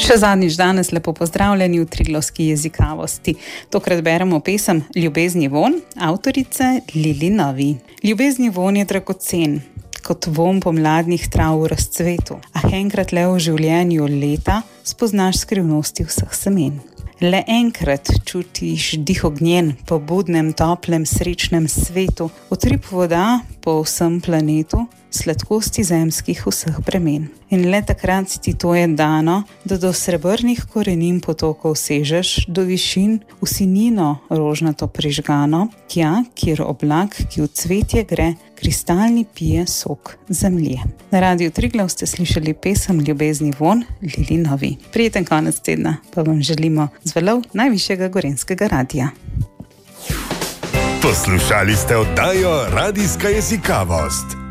Še zadnjič danes lepo pozdravljeni v Triglavski jezikavosti. Tokrat beremo pesem Ljubezni von, avtorice Lili Novi. Ljubezni von je dragocen, kot vonj pomladnih trav v razcvetu, a enkrat le v življenju leta spoznaš skrivnosti vseh semen. Le enkrat čutiš dih ognjen po budnem, toplem, srečnem svetu, utrip voda po vsem planetu, sladkosti zemskih vseh bremen. In le takrat ti to je dano, da do srebrnih korenin potokov sežeš, do višin v sinino rožnato prižgano, tja, kjer oblak, ki v cvetje gre, kristalni pije sok zemlje. Na Radiu Triglav ste slišali pesem Ljubezni von, Lili Novi. Prijeten konec tedna pa vam želimo z valov najvišjega gorenjskega radia. Poslušali ste oddajo Radijska jezikavost.